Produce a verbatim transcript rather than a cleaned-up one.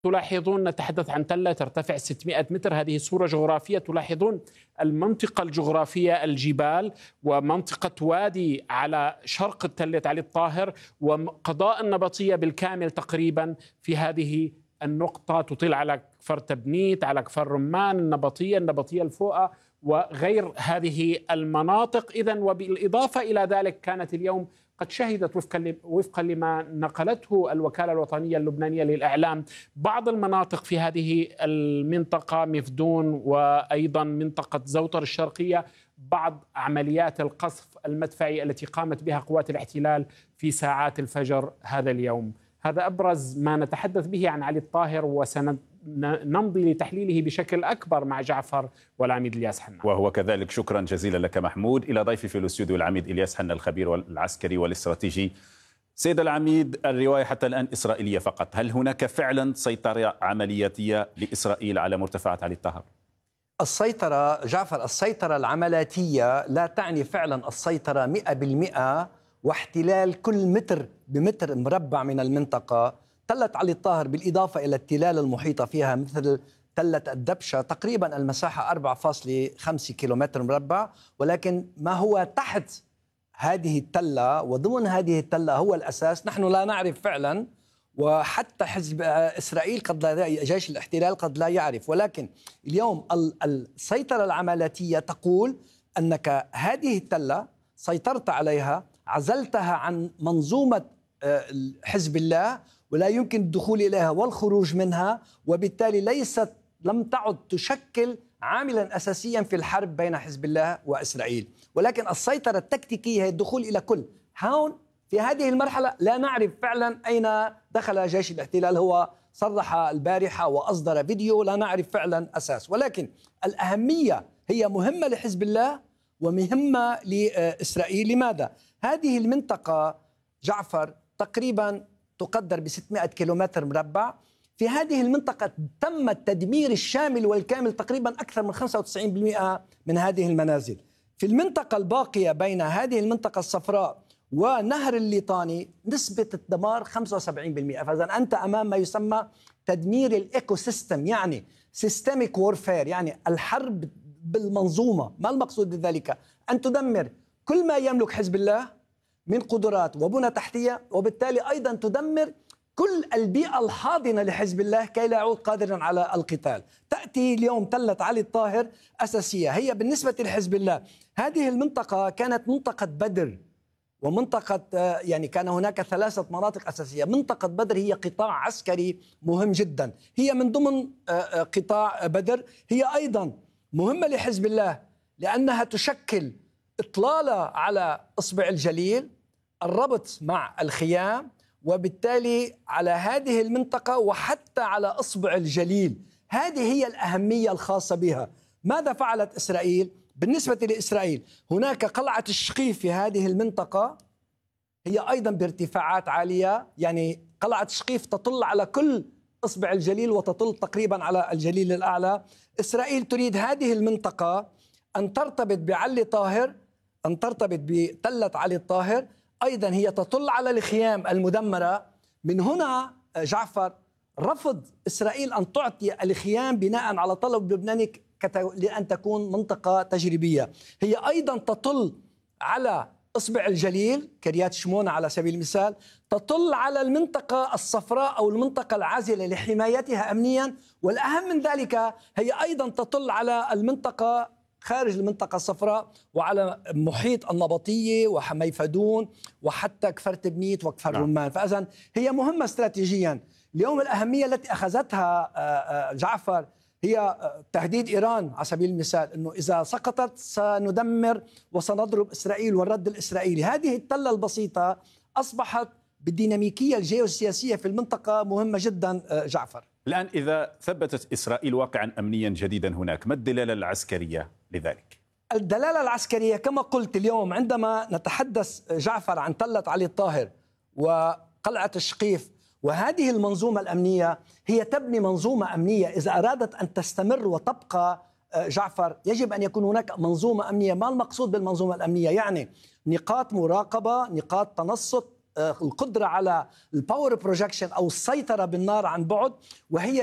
تلاحظون نتحدث عن تلة ترتفع ستمائة متر، هذه صورة جغرافية. تلاحظون المنطقة الجغرافية، الجبال ومنطقة وادي على شرق التلة علي الطاهر، وقضاء النبطية بالكامل تقريبا في هذه النقطة تطل على كفر تبنيت، على كفر رمان، النبطية، النبطية الفوقة وغير هذه المناطق. إذن وبالإضافة إلى ذلك كانت اليوم قد شهدت وفقا وفقا لما نقلته الوكالة الوطنية اللبنانية للإعلام بعض المناطق في هذه المنطقة، مفدون وأيضا منطقة زوطر الشرقية، بعض عمليات القصف المدفعي التي قامت بها قوات الاحتلال في ساعات الفجر هذا اليوم. هذا أبرز ما نتحدث به عن علي الطاهر، وسنمضي لتحليله بشكل أكبر مع جعفر والعميد إلياس حنا. وهو كذلك. شكرا جزيلا لك محمود. إلى ضيفي في الاستوديو العميد إلياس حنا الخبير العسكري والاستراتيجي. سيد العميد، الرواية حتى الآن إسرائيلية فقط، هل هناك فعلا سيطرة عملياتية لإسرائيل على مرتفعات علي الطاهر؟ السيطرة جعفر السيطرة العملياتية لا تعني فعلا السيطرة مئة بالمئة واحتلال كل متر بمتر مربع من المنطقة. تلة علي الطاهر بالإضافة إلى التلال المحيطة فيها مثل تلة الدبشة تقريبا المساحة أربعة فاصلة خمسة كيلومتر مربع، ولكن ما هو تحت هذه التلة وضمن هذه التلة هو الأساس نحن لا نعرف فعلا، وحتى حزب إسرائيل قد لا، جيش الاحتلال قد لا يعرف. ولكن اليوم السيطرة العملياتية تقول أنك هذه التلة سيطرت عليها، عزلتها عن منظومة حزب الله ولا يمكن الدخول إليها والخروج منها، وبالتالي ليست لم تعد تشكل عاملا أساسيا في الحرب بين حزب الله وإسرائيل. ولكن السيطرة التكتيكية هي الدخول إلى كل هون. في هذه المرحلة لا نعرف فعلا أين دخل جيش الاحتلال، هو صرح البارحة وأصدر فيديو، لا نعرف فعلا أساس. ولكن الأهمية هي مهمة لحزب الله ومهمة لإسرائيل. لماذا؟ هذه المنطقة جعفر تقريبا تقدر ب ستمائة كيلومتر مربع. في هذه المنطقة تم التدمير الشامل والكامل، تقريبا أكثر من خمسة وتسعين بالمئة من هذه المنازل. في المنطقة الباقية بين هذه المنطقة الصفراء ونهر الليطاني نسبة الدمار خمسة وسبعين بالمئة. فإذا أنت أمام ما يسمى تدمير الإيكو سيستم، يعني سيستميك وورفير، يعني الحرب بالمنظومة. ما المقصود بذلك؟ أن تدمر كل ما يملك حزب الله من قدرات وبنى تحتية، وبالتالي أيضا تدمر كل البيئة الحاضنة لحزب الله كي لا يعود قادرا على القتال. تأتي اليوم تلة علي الطاهر أساسية. هي بالنسبة لحزب الله هذه المنطقة كانت منطقة بدر، ومنطقة يعني كان هناك ثلاثة مناطق أساسية. منطقة بدر هي قطاع عسكري مهم جدا، هي من ضمن قطاع بدر. هي أيضا مهمة لحزب الله لأنها تشكل إطلالة على إصبع الجليل، الربط مع الخيام، وبالتالي على هذه المنطقة وحتى على إصبع الجليل. هذه هي الأهمية الخاصة بها. ماذا فعلت إسرائيل؟ بالنسبة لإسرائيل هناك قلعة الشقيف في هذه المنطقة، هي أيضا بارتفاعات عالية، يعني قلعة الشقيف تطل على كل إصبع الجليل وتطل تقريبا على الجليل الأعلى. إسرائيل تريد هذه المنطقة أن ترتبط بعلي طاهر، أن ترتبط بتلة علي الطاهر، أيضا هي تطل على الخيام المدمرة. من هنا جعفر رفض إسرائيل أن تعطي الخيام بناء على طلب لبناني لأن تكون منطقة تجريبية. هي أيضا تطل على إصبع الجليل كريات شمونة على سبيل المثال، تطل على المنطقة الصفراء أو المنطقة العازلة لحمايتها أمنيا، والأهم من ذلك هي أيضا تطل على المنطقة خارج المنطقة الصفراء وعلى محيط النبطية وحميفدون وحتى كفر تبنيت وكفر نعم. رمان. فإذن هي مهمة استراتيجيا. اليوم الأهمية التي أخذتها جعفر هي تهديد إيران على سبيل المثال، أنه إذا سقطت سندمر وسنضرب إسرائيل والرد الإسرائيلي. هذه التلة البسيطة أصبحت بالديناميكية الجيوسياسية في المنطقة مهمة جدا جعفر. الآن إذا ثبتت إسرائيل واقعا أمنيا جديدا هناك، ما الدلالة العسكرية لذلك؟ الدلالة العسكرية كما قلت اليوم عندما نتحدث جعفر عن تلة علي الطاهر وقلعة الشقيف وهذه المنظومة الأمنية، هي تبني منظومة أمنية. إذا أرادت أن تستمر وتبقى جعفر يجب أن يكون هناك منظومة أمنية. ما المقصود بالمنظومة الأمنية؟ يعني نقاط مراقبة، نقاط تنصت، القدرة على الباور بروجكشن أو السيطرة بالنار عن بعد، وهي